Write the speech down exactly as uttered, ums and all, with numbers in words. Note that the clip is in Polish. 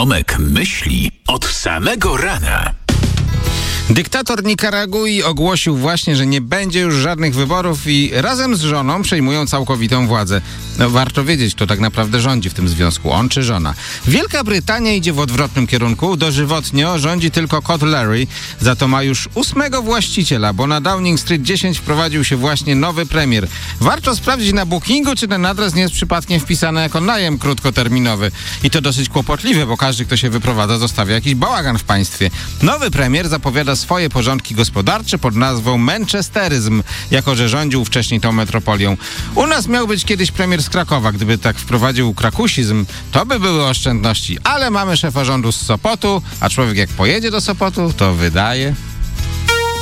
Tomek myśli od samego rana. Dyktator Nikaragui ogłosił właśnie, że nie będzie już żadnych wyborów i razem z żoną przejmują całkowitą władzę. No, warto wiedzieć, kto tak naprawdę rządzi w tym związku, on czy żona. Wielka Brytania idzie w odwrotnym kierunku. Dożywotnio rządzi tylko kot Larry, za to ma już ósmego właściciela, bo na Downing Street dziesięć wprowadził się właśnie nowy premier. Warto sprawdzić na Bookingu, czy ten adres nie jest przypadkiem wpisany jako najem krótkoterminowy. I to dosyć kłopotliwe, bo każdy, kto się wyprowadza, zostawia jakiś bałagan w państwie. Nowy premier zapowiada swoje porządki gospodarcze pod nazwą manchesteryzm, jako że rządził wcześniej tą metropolią. U nas miał być kiedyś premier z Krakowa. Gdyby tak wprowadził krakusizm, to by były oszczędności. Ale mamy szefa rządu z Sopotu, a człowiek jak pojedzie do Sopotu, to wydaje...